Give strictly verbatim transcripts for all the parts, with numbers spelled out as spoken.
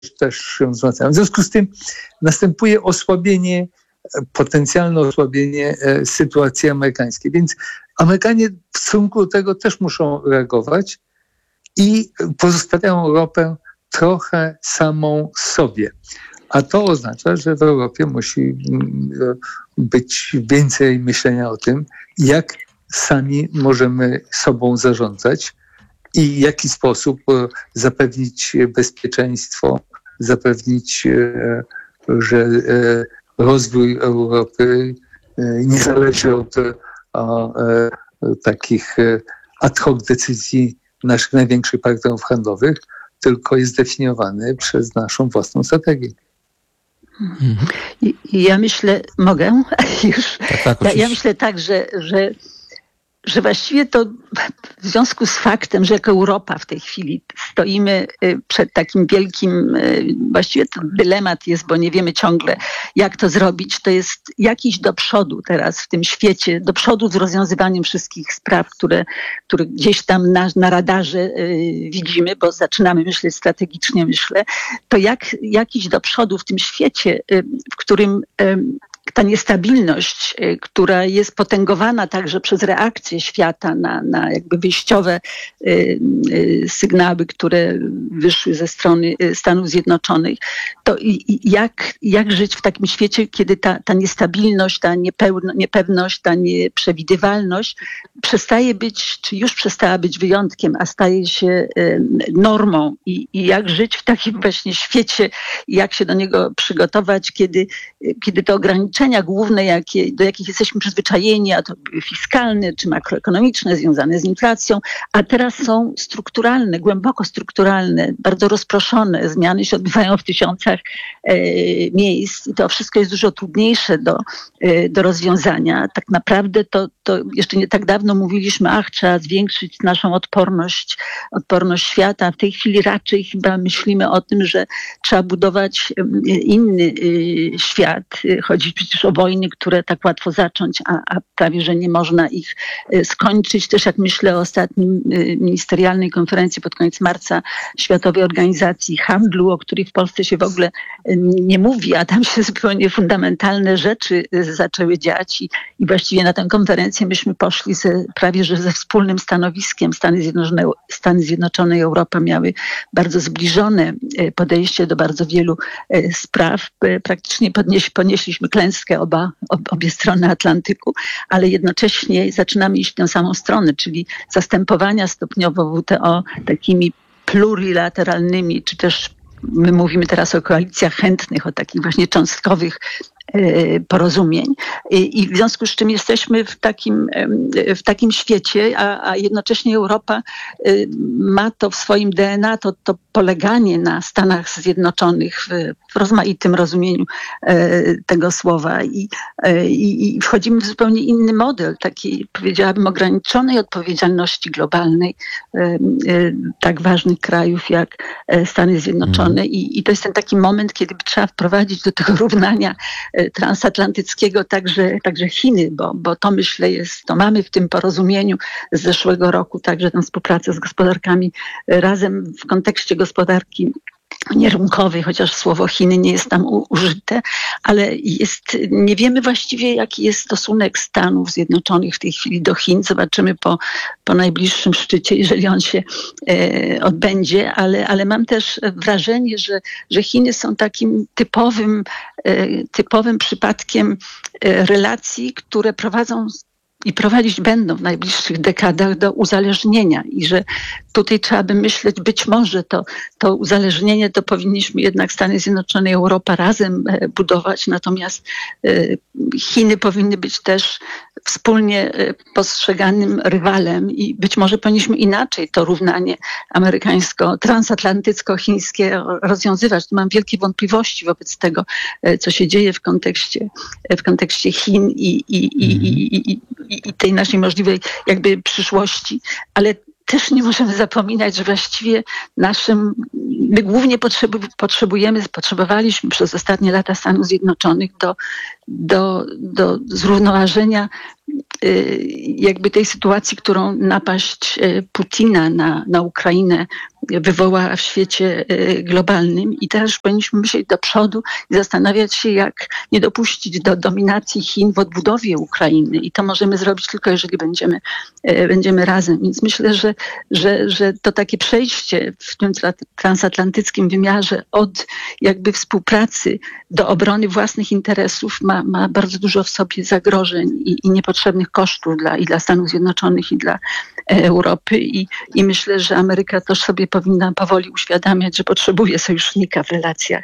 też się wzmacniają. W związku z tym następuje osłabienie, potencjalne osłabienie sytuacji amerykańskiej. Więc Amerykanie w stosunku do tego też muszą reagować i pozostawiają Europę trochę samą sobie. A to oznacza, że w Europie musi być więcej myślenia o tym, jak sami możemy sobą zarządzać i w jaki sposób zapewnić bezpieczeństwo, zapewnić, że rozwój Europy nie zależy od takich ad hoc decyzji naszych największych partnerów handlowych, tylko jest zdefiniowany przez naszą własną strategię. Ja myślę, mogę już? Tak, tak, ja, ja myślę tak, że, że, że właściwie to w związku z faktem, że jako Europa w tej chwili stoimy przed takim wielkim, właściwie to dylemat jest, bo nie wiemy ciągle, jak to zrobić, to jest jakiś do przodu teraz w tym świecie, do przodu z rozwiązywaniem wszystkich spraw, które, które gdzieś tam na, na radarze widzimy, bo zaczynamy myśleć strategicznie, myślę, to jak, jakiś do przodu w tym świecie, w którym ta niestabilność, która jest potęgowana także przez reakcję świata na, na jakby wyjściowe y, y, sygnały, które wyszły ze strony Stanów Zjednoczonych, to i, i jak, jak żyć w takim świecie, kiedy ta, ta niestabilność, ta niepełno, niepewność, ta nieprzewidywalność przestaje być, czy już przestała być wyjątkiem, a staje się y, normą i, i jak żyć w takim właśnie świecie, jak się do niego przygotować, kiedy, kiedy to ograniczenia główne, jakie, do jakich jesteśmy przyzwyczajeni, a to fiskalne czy makroekonomiczne, związane z inflacją, a teraz są strukturalne, głęboko strukturalne, bardzo rozproszone. Zmiany się odbywają w tysiącach e, miejsc i to wszystko jest dużo trudniejsze do, e, do rozwiązania. Tak naprawdę to, to jeszcze nie tak dawno mówiliśmy, ach, trzeba zwiększyć naszą odporność, odporność świata. W tej chwili raczej chyba myślimy o tym, że trzeba budować inny e, świat. Chodzi przecież o wojny, które tak łatwo zacząć, a, a prawie, że nie można ich skończyć. Też jak myślę o ostatnim ministerialnej konferencji pod koniec marca Światowej Organizacji Handlu, o której w Polsce się w ogóle nie mówi, a tam się zupełnie fundamentalne rzeczy zaczęły dziać i, i właściwie na tę konferencję myśmy poszli ze, prawie, że ze wspólnym stanowiskiem. Stany Zjednoczone, Stany Zjednoczone i Europa miały bardzo zbliżone podejście do bardzo wielu spraw. Praktycznie podnieś, ponieśliśmy klęskę oba, ob, obie strony Atlantyku, ale jednocześnie zaczynamy iść w tę samą stronę, czyli zastępowania stopniowo W T O takimi plurilateralnymi, czy też my mówimy teraz o koalicjach chętnych, o takich właśnie cząstkowych porozumień i w związku z czym jesteśmy w takim, w takim świecie, a, a jednocześnie Europa ma to w swoim D N A, to, to poleganie na Stanach Zjednoczonych w, w rozmaitym rozumieniu tego słowa i, i, i wchodzimy w zupełnie inny model, takiej powiedziałabym ograniczonej odpowiedzialności globalnej tak ważnych krajów jak Stany Zjednoczone i, i to jest ten taki moment, kiedy trzeba wprowadzić do tego równania transatlantyckiego także, także Chiny, bo, bo to myślę jest, to mamy w tym porozumieniu z zeszłego roku także tę współpracę z gospodarkami razem w kontekście gospodarki nierynkowej, chociaż słowo Chiny nie jest tam u, użyte, ale jest, nie wiemy właściwie, jaki jest stosunek Stanów Zjednoczonych w tej chwili do Chin. Zobaczymy po, po najbliższym szczycie, jeżeli on się e, odbędzie, ale, ale mam też wrażenie, że, że Chiny są takim typowym, e, typowym przypadkiem e, relacji, które prowadzą i prowadzić będą w najbliższych dekadach do uzależnienia i że tutaj trzeba by myśleć, być może to, to uzależnienie to powinniśmy jednak Stany Zjednoczone i Europa razem budować, natomiast Chiny powinny być też wspólnie postrzeganym rywalem i być może powinniśmy inaczej to równanie amerykańsko-transatlantycko-chińskie rozwiązywać. Tu mam wielkie wątpliwości wobec tego, co się dzieje w kontekście, w kontekście Chin i, i, i, i, i, i tej naszej możliwej jakby przyszłości, ale też nie możemy zapominać, że właściwie naszym, my głównie potrzebu, potrzebujemy, potrzebowaliśmy przez ostatnie lata Stanów Zjednoczonych do, do, do zrównoważenia jakby tej sytuacji, którą napaść Putina na, na Ukrainę wywołała w świecie globalnym i też powinniśmy myśleć do przodu i zastanawiać się, jak nie dopuścić do dominacji Chin w odbudowie Ukrainy i to możemy zrobić tylko, jeżeli będziemy, będziemy razem. Więc myślę, że, że, że to takie przejście w tym transatlantyckim wymiarze od jakby współpracy do obrony własnych interesów ma, ma bardzo dużo w sobie zagrożeń i, i niepotrzebnych kosztów dla, i dla Stanów Zjednoczonych, i dla Europy i, i myślę, że Ameryka też sobie powinna powoli uświadamiać, że potrzebuje sojusznika w relacjach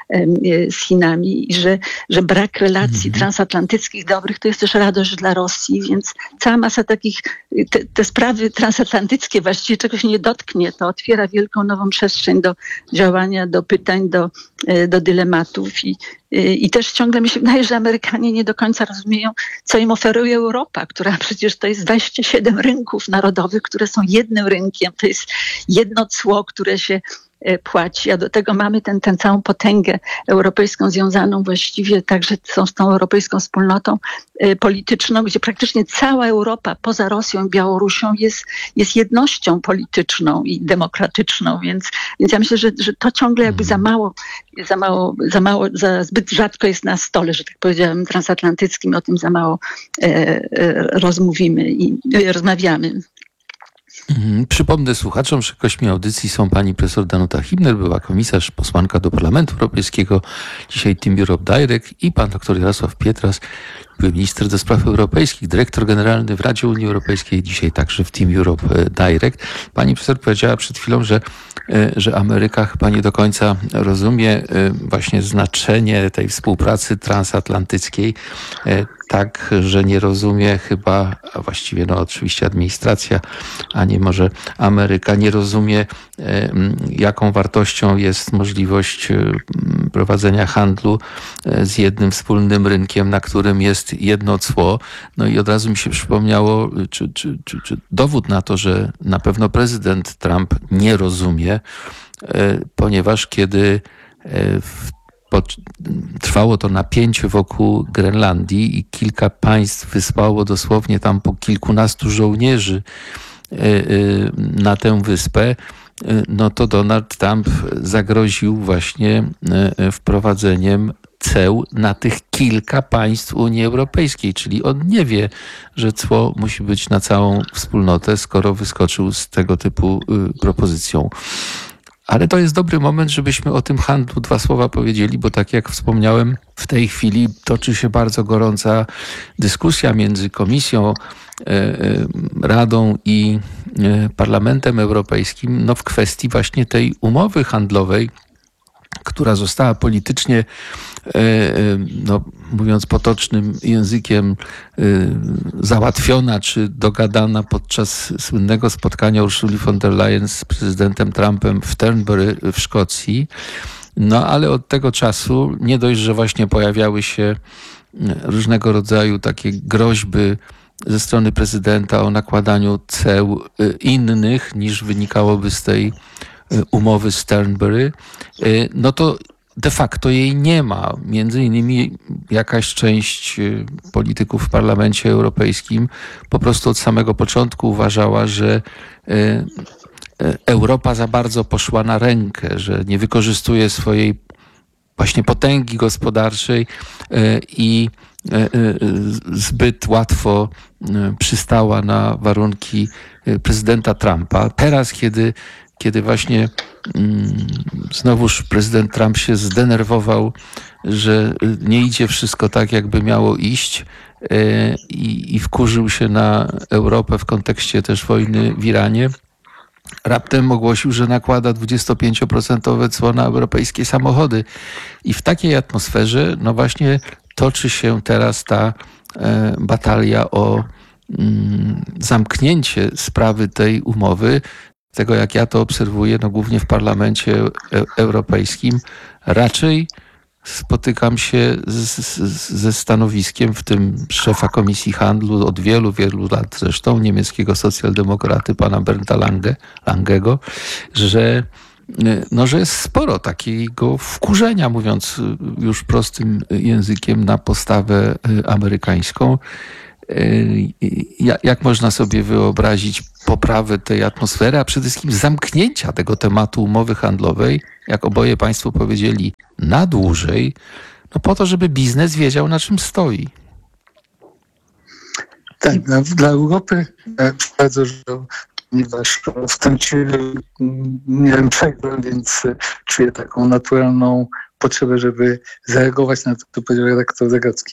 z Chinami i że, że brak relacji mm-hmm. transatlantyckich dobrych to jest też radość dla Rosji, więc cała masa takich, te, te sprawy transatlantyckie właściwie czegoś nie dotknie, to otwiera wielką nową przestrzeń do działania, do pytań, do, do dylematów i, i też ciągle mi się wydaje, że Amerykanie nie do końca rozumieją, co im oferuje Europa, która przecież to jest dwadzieścia siedem rynków narodowych, które są jednym rynkiem, to jest jedno cło, które się płaci, a do tego mamy ten, tę całą potęgę europejską związaną właściwie także z tą europejską wspólnotą polityczną, gdzie praktycznie cała Europa poza Rosją i Białorusią jest, jest jednością polityczną i demokratyczną, więc, więc ja myślę, że, że to ciągle jakby za mało, za mało, za mało, za zbyt rzadko jest na stole, że tak powiedziałem, transatlantyckim, o tym za mało e, e, rozmówimy i e, rozmawiamy. Przypomnę słuchaczom, że gośćmi audycji są pani profesor Danuta Hibner, była komisarz, posłanka do Parlamentu Europejskiego, dzisiaj Team Europe Direct i pan dr Jarosław Pietras, były minister do spraw europejskich, dyrektor generalny w Radzie Unii Europejskiej, dzisiaj także w Team Europe Direct. Pani profesor powiedziała przed chwilą, że, że Ameryka chyba nie do końca rozumie właśnie znaczenie tej współpracy transatlantyckiej, tak, że nie rozumie chyba, a właściwie no oczywiście administracja, a nie może Ameryka, nie rozumie, jaką wartością jest możliwość prowadzenia handlu z jednym wspólnym rynkiem, na którym jest jedno cło. No i od razu mi się przypomniało, czy, czy, czy, czy dowód na to, że na pewno prezydent Trump nie rozumie, ponieważ kiedy w trwało to napięcie wokół Grenlandii i kilka państw wysłało dosłownie tam po kilkunastu żołnierzy na tę wyspę, no to Donald Trump zagroził właśnie wprowadzeniem ceł na tych kilka państw Unii Europejskiej, czyli on nie wie, że cło musi być na całą wspólnotę, skoro wyskoczył z tego typu propozycją. Ale to jest dobry moment, żebyśmy o tym handlu dwa słowa powiedzieli, bo tak jak wspomniałem, w tej chwili toczy się bardzo gorąca dyskusja między Komisją, Radą i Parlamentem Europejskim no w kwestii właśnie tej umowy handlowej, która została politycznie, no, mówiąc potocznym językiem, załatwiona czy dogadana podczas słynnego spotkania Ursuli von der Leyen z prezydentem Trumpem w Turnberry w Szkocji. No ale od tego czasu nie dość, że właśnie pojawiały się różnego rodzaju takie groźby ze strony prezydenta o nakładaniu ceł innych niż wynikałoby z tej umowy z Turnberry, no to de facto jej nie ma. Między innymi jakaś część polityków w Parlamencie Europejskim po prostu od samego początku uważała, że Europa za bardzo poszła na rękę, że nie wykorzystuje swojej właśnie potęgi gospodarczej i zbyt łatwo przystała na warunki prezydenta Trumpa. Teraz, kiedy Kiedy właśnie mm, znowuż prezydent Trump się zdenerwował, że nie idzie wszystko tak, jakby miało iść yy, i wkurzył się na Europę w kontekście też wojny w Iranie, raptem ogłosił, że nakłada dwudziestopięcioprocentowe cło na europejskie samochody. I w takiej atmosferze no właśnie toczy się teraz ta e, batalia o mm, zamknięcie sprawy tej umowy. Tego, jak ja to obserwuję, no głównie w Parlamencie Europejskim, raczej spotykam się z, z, ze stanowiskiem, w tym szefa Komisji Handlu od wielu, wielu lat zresztą, niemieckiego socjaldemokraty, pana Bernda Lange, Langego, że, no, że jest sporo takiego wkurzenia, mówiąc już prostym językiem, na postawę amerykańską. Jak można sobie wyobrazić poprawę tej atmosfery, a przede wszystkim zamknięcia tego tematu umowy handlowej, jak oboje państwo powiedzieli, na dłużej, no po to, żeby biznes wiedział, na czym stoi. Tak, no, dla Europy bardzo dużo, ponieważ wtrąciłem, nie wiem czego, więc czuję taką naturalną potrzebę, żeby zareagować na to, co powiedział redaktor Zagocki.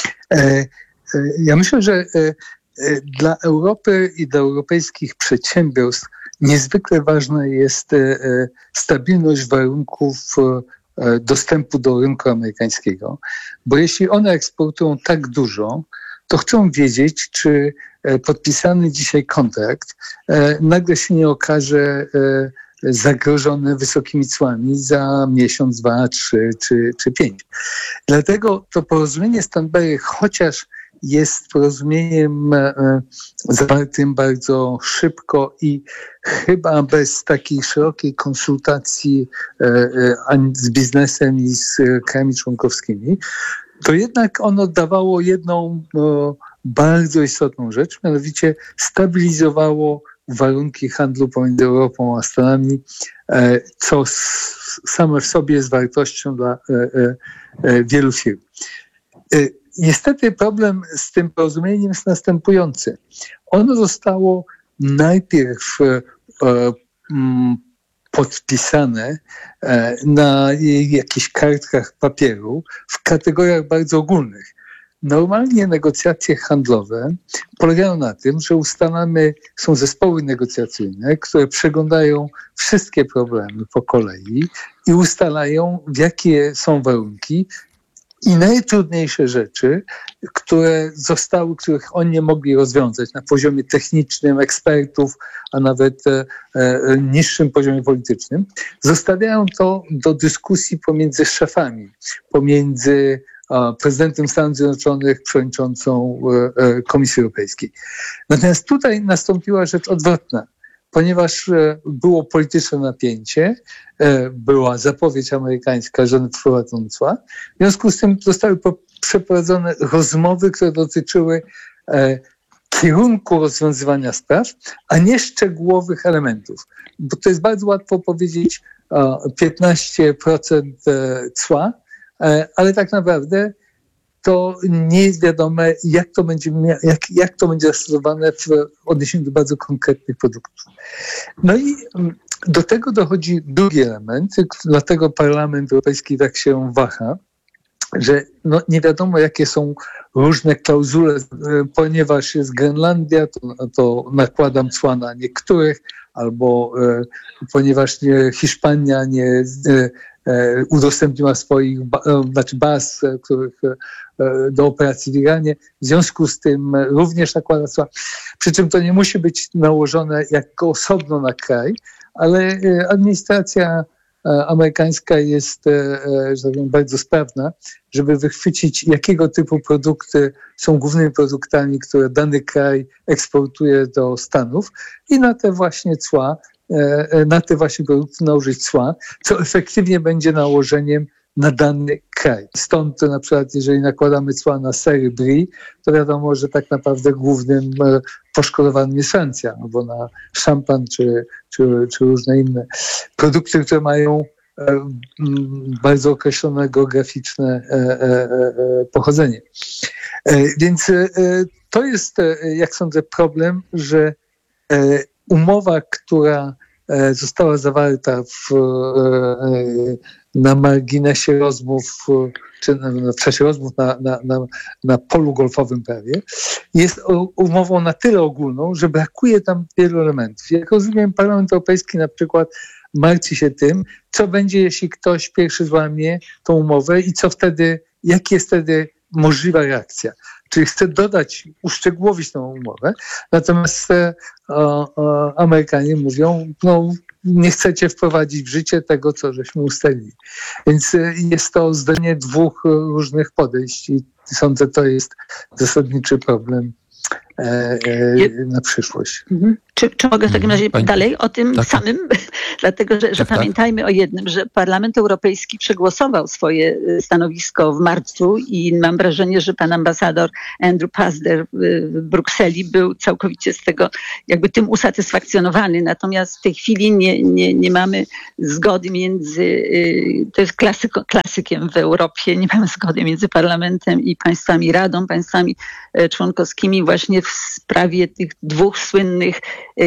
Ja myślę, że dla Europy i dla europejskich przedsiębiorstw niezwykle ważna jest stabilność warunków dostępu do rynku amerykańskiego, bo jeśli one eksportują tak dużo, to chcą wiedzieć, czy podpisany dzisiaj kontrakt nagle się nie okaże zagrożony wysokimi cłami za miesiąc, dwa, trzy czy, czy pięć. Dlatego to porozumienie Stanberry, chociaż jest porozumieniem zawartym bardzo szybko i chyba bez takiej szerokiej konsultacji z biznesem i z krajami członkowskimi, to jednak ono dawało jedną bardzo istotną rzecz, mianowicie stabilizowało warunki handlu pomiędzy Europą a Stanami, co same w sobie jest wartością dla wielu firm. Niestety problem z tym porozumieniem jest następujący. Ono zostało najpierw podpisane na jakichś kartkach papieru w kategoriach bardzo ogólnych. Normalnie negocjacje handlowe polegają na tym, że ustalamy, są zespoły negocjacyjne, które przeglądają wszystkie problemy po kolei i ustalają, jakie są warunki i najtrudniejsze rzeczy, które zostały, których oni nie mogli rozwiązać na poziomie technicznym, ekspertów, a nawet e, e, niższym poziomie politycznym, zostawiają to do dyskusji pomiędzy szefami, pomiędzy e, prezydentem Stanów Zjednoczonych, przewodniczącą e, e, Komisji Europejskiej. Natomiast tutaj nastąpiła rzecz odwrotna. Ponieważ było polityczne napięcie, była zapowiedź amerykańska, że one wprowadzą cła, w związku z tym zostały przeprowadzone rozmowy, które dotyczyły kierunku rozwiązywania spraw, a nie szczegółowych elementów. Bo to jest bardzo łatwo powiedzieć piętnaście procent cła, ale tak naprawdę to nie jest wiadome, jak to będzie, jak, jak to będzie zastosowane w odniesieniu do bardzo konkretnych produktów. No i do tego dochodzi drugi element, dlatego Parlament Europejski tak się waha, że no nie wiadomo, jakie są różne klauzule, ponieważ jest Grenlandia, to, to nakładam cła na niektórych, albo e, ponieważ nie, Hiszpania nie e, udostępniła swoich ba, znaczy baz, których do operacji w Iranie. W związku z tym również nakłada cła. Przy czym to nie musi być nałożone jako osobno na kraj, ale administracja amerykańska jest, że tak powiem, bardzo sprawna, żeby wychwycić, jakiego typu produkty są głównymi produktami, które dany kraj eksportuje do Stanów i na te właśnie cła, na te właśnie produkty nałożyć cła, co efektywnie będzie nałożeniem na dany kraj. Stąd na przykład, jeżeli nakładamy cła na sery brie, to wiadomo, że tak naprawdę głównym poszkodowanym jest Francja, albo na szampan czy, czy, czy różne inne produkty, które mają bardzo określone geograficzne pochodzenie. Więc to jest, jak sądzę, problem, że umowa, która została zawarta w, na marginesie rozmów, czy w czasie rozmów na, na, na, na polu golfowym prawie, jest umową na tyle ogólną, że brakuje tam wielu elementów. Jak rozumiem, Parlament Europejski na przykład martwi się tym, co będzie, jeśli ktoś pierwszy złamie tą umowę i co wtedy, jaka jest wtedy możliwa reakcja. Czyli chce dodać, uszczegółowić tą umowę, natomiast e, e, Amerykanie mówią, no nie chcecie wprowadzić w życie tego, co żeśmy ustalili. Więc e, jest to zderzenie dwóch różnych podejść i sądzę, to jest zasadniczy problem na przyszłość. Mhm. Czy, czy mogę w takim razie Pani... dalej o tym tak. samym? Dlatego, że, że tak, pamiętajmy tak. o jednym, że Parlament Europejski przegłosował swoje stanowisko w marcu i mam wrażenie, że pan ambasador Andrew Pazder w Brukseli był całkowicie z tego jakby tym usatysfakcjonowany. Natomiast w tej chwili nie, nie, nie mamy zgody między, to jest klasyko, klasykiem w Europie, nie mamy zgody między Parlamentem i państwami Radą, państwami członkowskimi właśnie w sprawie tych dwóch słynnych y,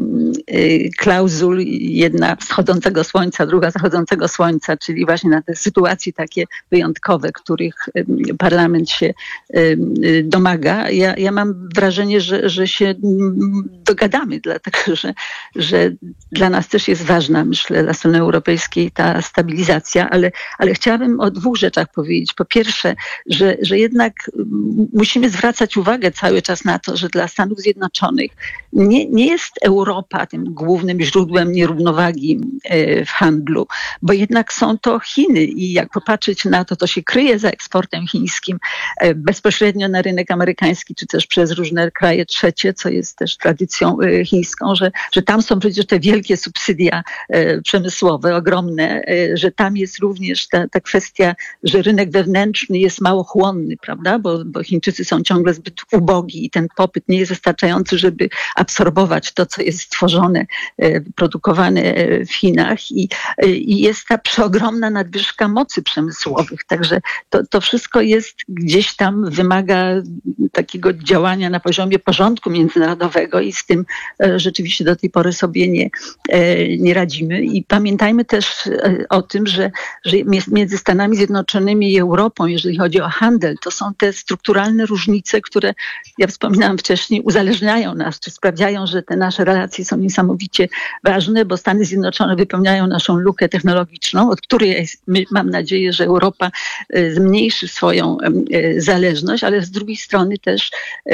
y, klauzul, jedna wschodzącego słońca, druga zachodzącego słońca, czyli właśnie na te sytuacje takie wyjątkowe, których y, parlament się y, y, domaga. Ja, ja mam wrażenie, że, że się dogadamy, dlatego że, że dla nas też jest ważna, myślę, dla strony europejskiej ta stabilizacja, ale, ale chciałabym o dwóch rzeczach powiedzieć. Po pierwsze, że, że jednak musimy zwracać uwagę cały czas na to, że dla Stanów Zjednoczonych nie, nie jest Europa tym głównym źródłem nierównowagi w handlu, bo jednak są to Chiny i jak popatrzeć na to, to się kryje za eksportem chińskim bezpośrednio na rynek amerykański, czy też przez różne kraje trzecie, co jest też tradycją chińską, że, że tam są przecież te wielkie subsydia przemysłowe, ogromne, że tam jest również ta, ta kwestia, że rynek wewnętrzny jest mało chłonny, prawda, bo, bo Chińczycy są ciągle zbyt ubogi i ten popyt nie jest wystarczający, żeby absorbować to, co jest stworzone, produkowane w Chinach i, i jest ta przeogromna nadwyżka mocy przemysłowych. Także to, to wszystko jest gdzieś tam, wymaga takiego działania na poziomie porządku międzynarodowego i z tym rzeczywiście do tej pory sobie nie, nie radzimy. I pamiętajmy też o tym, że, że między Stanami Zjednoczonymi i Europą, jeżeli chodzi o handel, to są te strukturalne różnice, które, ja wspominałam wcześniej, uzależniają nas, czy sprawiają, że te nasze relacje są niesamowicie ważne, bo Stany Zjednoczone wypełniają naszą lukę technologiczną, od której my, mam nadzieję, że Europa zmniejszy swoją zależność, ale z drugiej strony też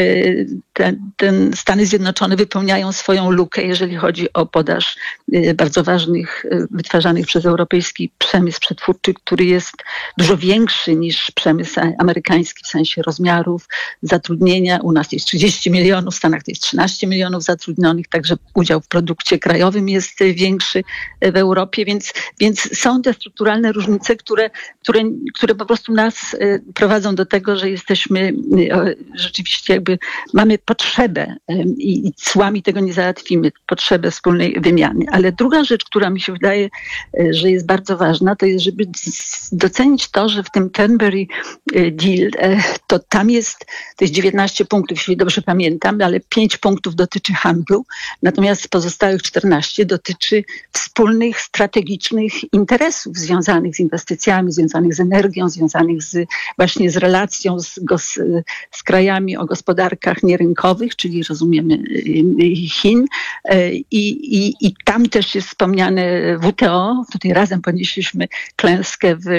ten, ten Stany Zjednoczone wypełniają swoją lukę, jeżeli chodzi o podaż bardzo ważnych, wytwarzanych przez europejski przemysł przetwórczy, który jest dużo większy niż przemysł amerykański w sensie rozmiarów, zatrudnienia. U nas jest trzydzieści milionów, w Stanach to jest trzynaście milionów zatrudnionych, także udział w produkcie krajowym jest większy w Europie, więc, więc są te strukturalne różnice, które, które, które po prostu nas prowadzą do tego, że jesteśmy rzeczywiście jakby, mamy potrzebę i, i cłami tego nie załatwimy, potrzebę wspólnej wymiany. Ale druga rzecz, która mi się wydaje, że jest bardzo ważna, to jest, żeby docenić to, że w tym Turnberry Deal to tam jest, to jest dziewiętnaście punktów, jeśli dobrze pamiętam, ale pięć punktów dotyczy handlu, natomiast pozostałych czternaście dotyczy wspólnych, strategicznych interesów związanych z inwestycjami, związanych z energią, związanych z, właśnie z relacją z, z, z krajami o gospodarkach nierynkowych, czyli rozumiemy Chin i, i, i tam też jest wspomniane W T O. Tutaj razem ponieśliśmy klęskę w,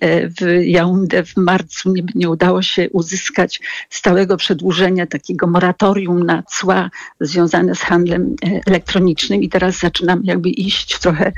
w Jaunde w marcu. Nie, nie udało się uzyskać stałego przedłużenia takiego moratorium na cła związane z handlem elektronicznym i teraz zaczynam jakby iść trochę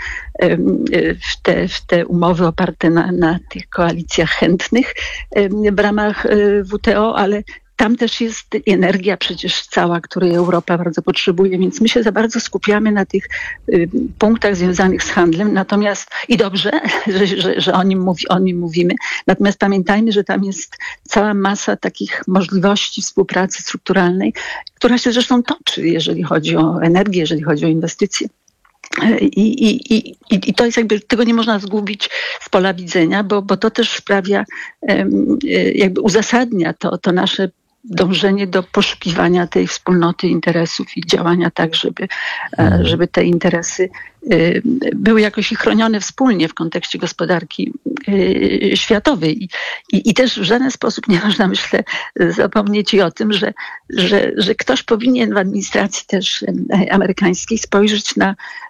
w te, w te umowy oparte na, na tych koalicjach chętnych w ramach W T O, ale tam też jest energia przecież cała, której Europa bardzo potrzebuje, więc my się za bardzo skupiamy na tych y, punktach związanych z handlem, natomiast i dobrze, że, że, że o, nim mówi, o nim mówimy, natomiast pamiętajmy, że tam jest cała masa takich możliwości współpracy strukturalnej, która się zresztą toczy, jeżeli chodzi o energię, jeżeli chodzi o inwestycje. I, i, i, I to jest jakby, tego nie można zgubić z pola widzenia, bo, bo to też sprawia, jakby uzasadnia to, to nasze dążenie do poszukiwania tej wspólnoty interesów i działania tak, żeby, żeby te interesy były jakoś chronione wspólnie w kontekście gospodarki światowej. I, i, i też w żaden sposób nie można, myślę, zapomnieć i o tym, że, że, że ktoś powinien w administracji też amerykańskiej spojrzeć na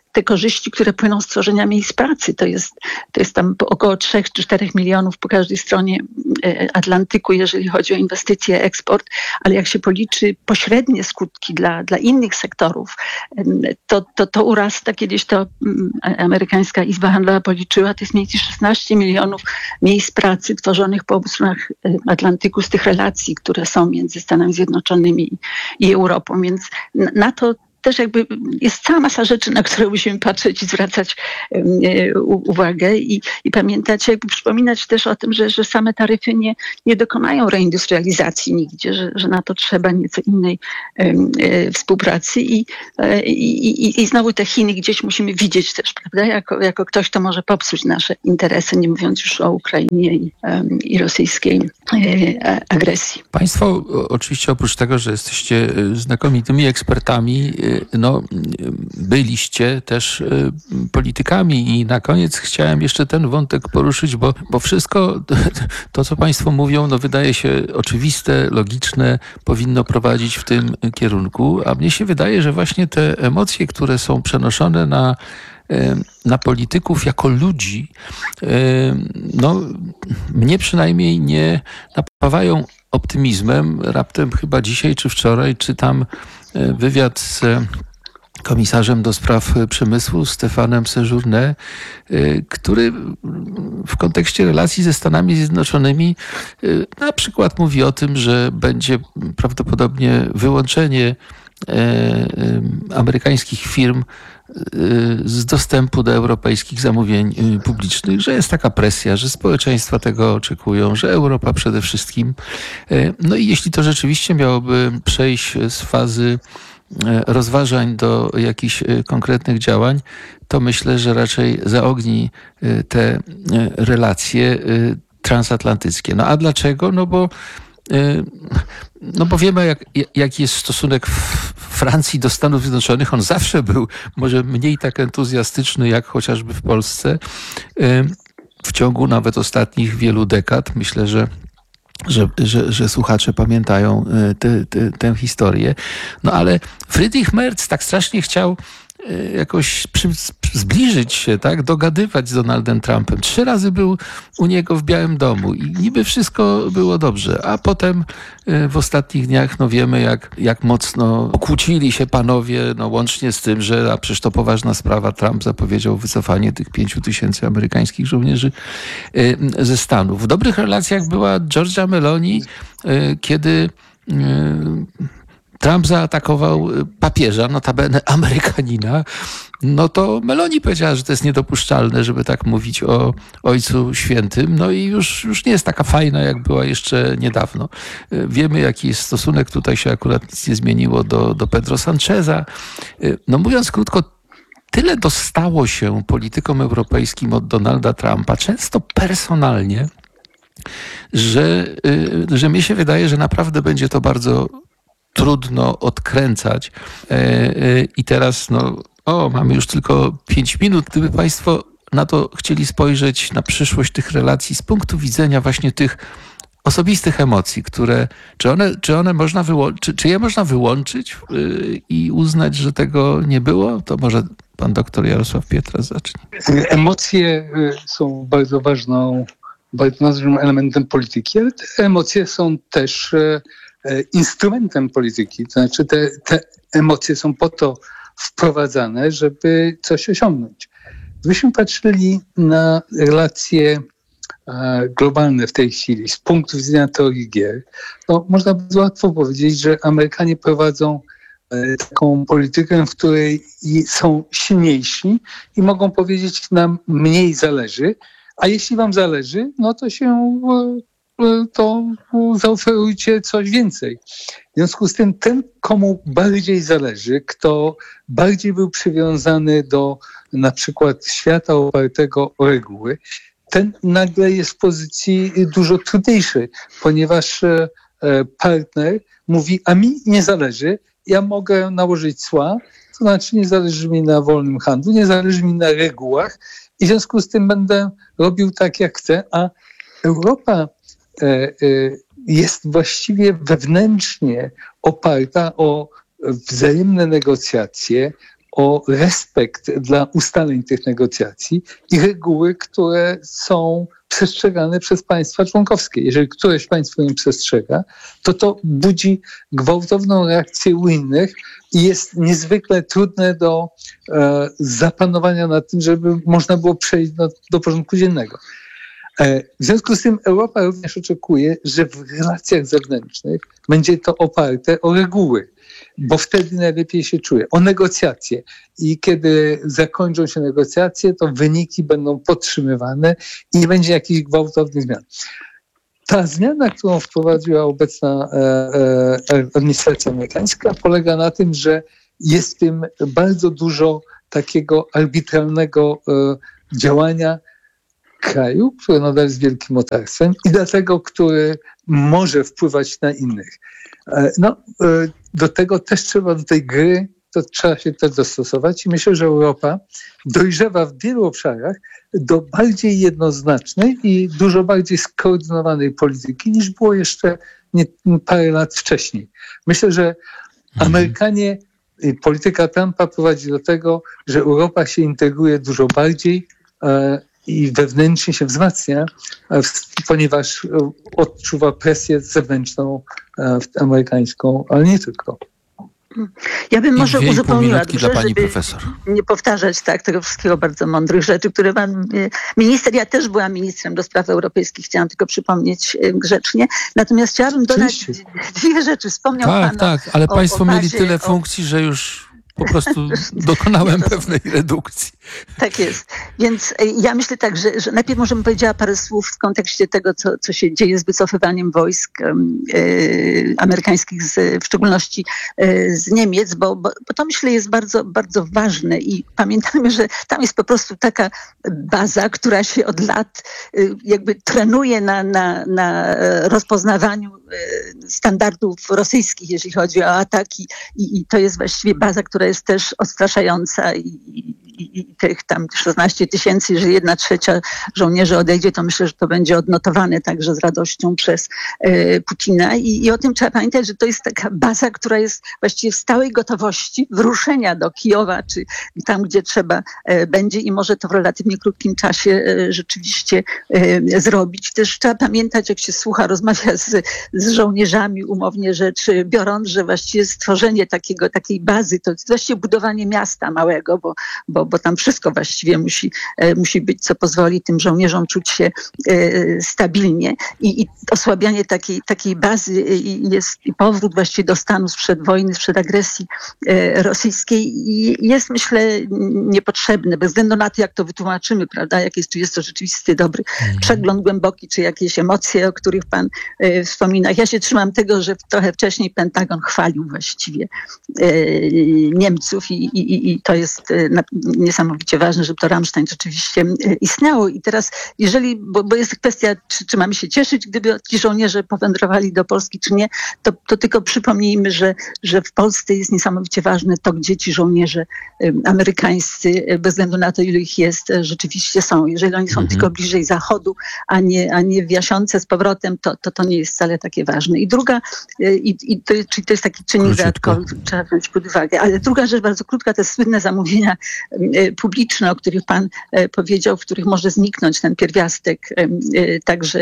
te korzyści, które płyną z tworzenia miejsc pracy. To jest, to jest tam około trzech czy czterech milionów po każdej stronie Atlantyku, jeżeli chodzi o inwestycje, eksport, ale jak się policzy pośrednie skutki dla, dla innych sektorów, to, to, to urasta, kiedyś to amerykańska Izba Handlowa policzyła, to jest mniej więcej szesnaście milionów miejsc pracy tworzonych po obu stronach Atlantyku z tych relacji, które są między Stanami Zjednoczonymi i Europą, więc na to też jakby jest cała masa rzeczy, na które musimy patrzeć i zwracać e, uwagę i, i pamiętać, jakby przypominać też o tym, że, że same taryfy nie, nie dokonają reindustrializacji nigdzie, że, że na to trzeba nieco innej e, e, współpracy i, e, i, i znowu te Chiny gdzieś musimy widzieć też, prawda, jako, jako ktoś, kto może popsuć nasze interesy, nie mówiąc już o Ukrainie i, e, i rosyjskiej e, agresji. Państwo oczywiście oprócz tego, że jesteście znakomitymi ekspertami, no, byliście też politykami i na koniec chciałem jeszcze ten wątek poruszyć, bo, bo wszystko to, co Państwo mówią, no, wydaje się oczywiste, logiczne, powinno prowadzić w tym kierunku, a mnie się wydaje, że właśnie te emocje, które są przenoszone na na polityków jako ludzi, no, mnie przynajmniej nie napawają optymizmem. Raptem chyba dzisiaj czy wczoraj czytam wywiad z komisarzem do spraw przemysłu Stefanem Sejourné, który w kontekście relacji ze Stanami Zjednoczonymi na przykład mówi o tym, że będzie prawdopodobnie wyłączenie amerykańskich firm z dostępu do europejskich zamówień publicznych, że jest taka presja, że społeczeństwa tego oczekują, że Europa przede wszystkim. No i jeśli to rzeczywiście miałoby przejść z fazy rozważań do jakichś konkretnych działań, to myślę, że raczej zaogni te relacje transatlantyckie. No a dlaczego? No bo No bo wiemy, jak, jaki jest stosunek Francji do Stanów Zjednoczonych. On zawsze był może mniej tak entuzjastyczny, jak chociażby w Polsce. W ciągu nawet ostatnich wielu dekad. Myślę, że Że, że, że słuchacze pamiętają te, te, tę historię. No ale Friedrich Merz tak strasznie chciał jakoś przy, zbliżyć się, tak, dogadywać z Donaldem Trumpem. Trzy razy był u niego w Białym Domu i niby wszystko było dobrze, a potem w ostatnich dniach no wiemy, jak, jak mocno kłócili się panowie, no łącznie z tym, że a przecież to poważna sprawa, Trump zapowiedział wycofanie tych pięciu tysięcy amerykańskich żołnierzy ze Stanów. W dobrych relacjach była Giorgia Meloni, kiedy Trump zaatakował papieża, notabene Amerykanina, no to Meloni powiedziała, że to jest niedopuszczalne, żeby tak mówić o Ojcu Świętym, no i już, już nie jest taka fajna, jak była jeszcze niedawno. Wiemy, jaki jest stosunek, tutaj się akurat nic nie zmieniło do, do Pedro Sancheza. No mówiąc krótko, tyle dostało się politykom europejskim od Donalda Trumpa, często personalnie, że, że mi się wydaje, że naprawdę będzie to bardzo trudno odkręcać. I teraz, no, o, mamy już tylko pięć minut. Gdyby Państwo na to chcieli spojrzeć, na przyszłość tych relacji z punktu widzenia właśnie tych osobistych emocji, które, czy one, czy one można wyłączyć, czy je można wyłączyć i uznać, że tego nie było? To może pan doktor Jarosław Pietras zacznie. Emocje są bardzo ważną, bardzo ważnym elementem polityki, ale te emocje są też instrumentem polityki. To znaczy te, te emocje są po to wprowadzane, żeby coś osiągnąć. Gdybyśmy patrzyli na relacje globalne w tej chwili z punktu widzenia teorii gier, to można bardzo łatwo powiedzieć, że Amerykanie prowadzą taką politykę, w której są silniejsi i mogą powiedzieć, nam mniej zależy, a jeśli wam zależy, no to się to zaoferujcie coś więcej. W związku z tym, ten, komu bardziej zależy, kto bardziej był przywiązany do na przykład świata opartego o reguły, ten nagle jest w pozycji dużo trudniejszej, ponieważ partner mówi, a mi nie zależy, ja mogę nałożyć cła, to znaczy nie zależy mi na wolnym handlu, nie zależy mi na regułach i w związku z tym będę robił tak, jak chcę, a Europa jest właściwie wewnętrznie oparta o wzajemne negocjacje, o respekt dla ustaleń tych negocjacji i reguły, które są przestrzegane przez państwa członkowskie. Jeżeli któreś państwo nie przestrzega, to to budzi gwałtowną reakcję u innych i jest niezwykle trudne do e, zapanowania nad tym, żeby można było przejść do, do porządku dziennego. E, w związku z tym Europa również oczekuje, że w relacjach zewnętrznych będzie to oparte o reguły, bo wtedy najlepiej się czuje, o negocjacje. I kiedy zakończą się negocjacje, to wyniki będą podtrzymywane i nie będzie jakichś gwałtownych zmian. Ta zmiana, którą wprowadziła obecna e, e, administracja amerykańska, polega na tym, że jest w tym bardzo dużo takiego arbitralnego e, działania kraju, który nadal jest wielkim mocarstwem i dlatego, który może wpływać na innych. E, no, e, do tego też trzeba, do tej gry, to trzeba się też dostosować i myślę, że Europa dojrzewa w wielu obszarach do bardziej jednoznacznej i dużo bardziej skoordynowanej polityki niż było jeszcze nie, parę lat wcześniej. Myślę, że Amerykanie, polityka Trumpa prowadzi do tego, że Europa się integruje dużo bardziej e, i wewnętrznie się wzmacnia, e, ponieważ odczuwa presję zewnętrzną e, amerykańską, ale nie tylko. Ja bym może uzupełniła, dla pani żeby profesor. nie powtarzać tak tego wszystkiego bardzo mądrych rzeczy, które pan minister, ja też byłam ministrem do spraw europejskich, chciałam tylko przypomnieć grzecznie. Natomiast chciałabym dodać Oczywiście. dwie rzeczy. Wspomniał tak, pan Tak, tak, ale o, państwo o bazie, mieli tyle o... funkcji, że już po prostu dokonałem pewnej redukcji. Tak jest. Więc ja myślę tak, że, że najpierw może bym powiedziała parę słów w kontekście tego, co, co się dzieje z wycofywaniem wojsk um, e, amerykańskich, z, w szczególności e, z Niemiec, bo, bo, bo to myślę jest bardzo, bardzo ważne i pamiętamy, że tam jest po prostu taka baza, która się od lat e, jakby trenuje na, na, na rozpoznawaniu e, standardów rosyjskich, jeżeli chodzi o ataki i, i to jest właściwie baza, która jest też odstraszająca i, i, i tych tam szesnaście tysięcy, jeżeli jedna trzecia żołnierzy odejdzie, to myślę, że to będzie odnotowane także z radością przez e, Putina I, i o tym trzeba pamiętać, że to jest taka baza, która jest właściwie w stałej gotowości wruszenia do Kijowa, czy tam, gdzie trzeba e, będzie i może to w relatywnie krótkim czasie e, rzeczywiście e, zrobić. Też trzeba pamiętać, jak się słucha, rozmawia z, z żołnierzami, umownie rzecz biorąc, że właściwie stworzenie takiego, takiej bazy, to jest właściwie budowanie miasta małego, bo, bo, bo tam wszystko właściwie musi, e, musi być, co pozwoli tym żołnierzom czuć się e, stabilnie i, i osłabianie takiej, takiej bazy i jest i powrót właściwie do stanu sprzed wojny, sprzed agresji e, rosyjskiej i jest, myślę, niepotrzebne, bez względu na to, jak to wytłumaczymy, prawda, jak jest, czy jest to rzeczywisty, dobry mhm. przegląd głęboki, czy jakieś emocje, o których pan e, wspomina. Ja się trzymam tego, że trochę wcześniej Pentagon chwalił właściwie e, Niemców i, i, i to jest e, na, niesamowicie ważne, żeby to Ramstein rzeczywiście e, istniało. I teraz, jeżeli, bo, bo jest kwestia, czy, czy mamy się cieszyć, gdyby ci żołnierze powędrowali do Polski, czy nie, to, to tylko przypomnijmy, że, że w Polsce jest niesamowicie ważne to, gdzie ci żołnierze e, amerykańscy, e, bez względu na to, ilu ich jest, e, rzeczywiście są. Jeżeli oni są mhm. tylko bliżej zachodu, a nie, a nie w Jasionce z powrotem, to, to to nie jest wcale takie ważne. I druga, e, i, i to, czyli to jest taki czynnik dodatkowy, który trzeba wziąć pod uwagę. Ale druga rzecz, bardzo krótka, to słynne zamówienia e, publiczne, o których pan e, powiedział, w których może zniknąć ten pierwiastek e, e, także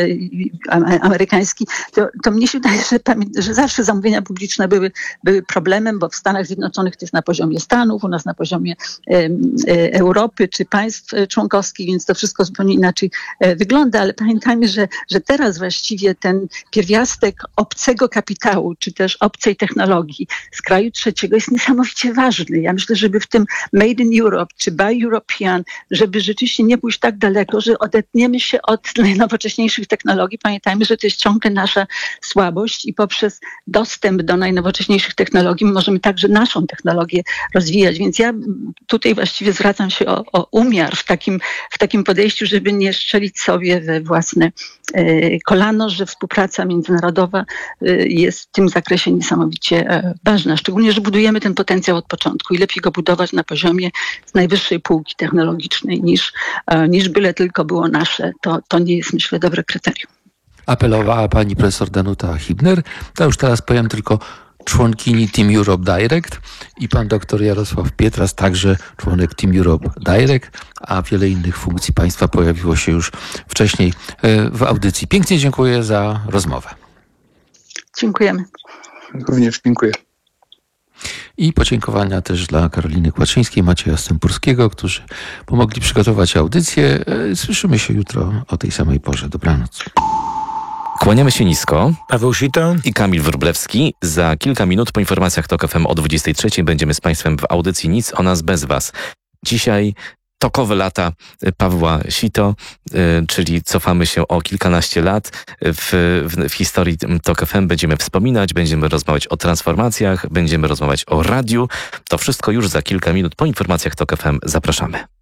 a, amerykański. To, to mnie się wydaje, że, że zawsze zamówienia publiczne były, były problemem, bo w Stanach Zjednoczonych to jest na poziomie Stanów, u nas na poziomie e, e, Europy czy państw e, członkowskich, więc to wszystko zupełnie inaczej e, wygląda, ale pamiętajmy, że, że teraz właściwie ten pierwiastek obcego kapitału, czy też obcej technologii z kraju trzeciego jest niesamowicie ważny. Ja myślę, żeby w tym Made in Europe, czy Buy European, żeby rzeczywiście nie pójść tak daleko, że odetniemy się od najnowocześniejszych technologii. Pamiętajmy, że to jest ciągle nasza słabość i poprzez dostęp do najnowocześniejszych technologii możemy także naszą technologię rozwijać. Więc ja tutaj właściwie zwracam się o, o umiar w takim, w takim podejściu, żeby nie strzelić sobie we własne e, kolano, że współpraca międzynarodowa e, jest w tym zakresie niesamowicie e, ważna. Szczególnie, że budujemy ten potencjał od początku i lepiej go budować na poziomie z najwyższej półki technologicznej niż, e, niż byle tylko było nasze. To, to nie jest, myślę, dobre kryterium. Apelowała pani profesor Danuta Hibner. To już teraz powiem tylko członkini Team Europe Direct i pan dr Jarosław Pietras, także członek Team Europe Direct, a wiele innych funkcji państwa pojawiło się już wcześniej w audycji. Pięknie dziękuję za rozmowę. Dziękujemy. Również dziękuję. I podziękowania też dla Karoliny Kłaczyńskiej, Macieja Stępurskiego, którzy pomogli przygotować audycję. Słyszymy się jutro o tej samej porze. Dobranoc. Kłaniamy się nisko. Paweł Sito I Kamil Wróblewski. Za kilka minut po informacjach TOK F M o dwudziestej trzeciej będziemy z Państwem w audycji Nic o nas bez Was. Dzisiaj tokowe lata Pawła Sito, czyli cofamy się o kilkanaście lat w, w, w historii TOK F M. Będziemy wspominać, będziemy rozmawiać o transformacjach, będziemy rozmawiać o radiu. To wszystko już za kilka minut po informacjach TOK F M. Zapraszamy.